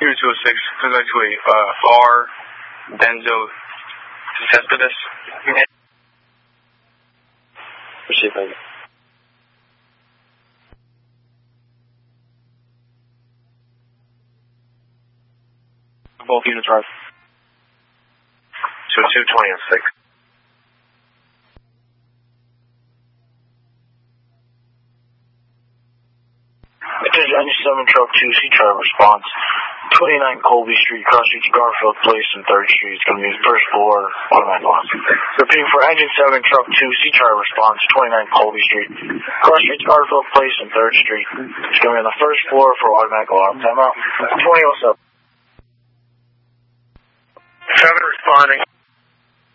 Here 206, going to a R benzo cespedes. Receiving. Both units right. 220 and 6. Attention 97 Truck 2, C-Tribe response. 29 Colby Street, cross streets Garfield Place and 3rd Street. It's going to be the first floor, automatic alarm. Repeating for Engine 7 Truck 2, C-Tribe response. 29 Colby Street, cross streets Garfield Place and 3rd Street. It's going to be on the first floor for automatic alarm. Time out. 2007. 7 responding.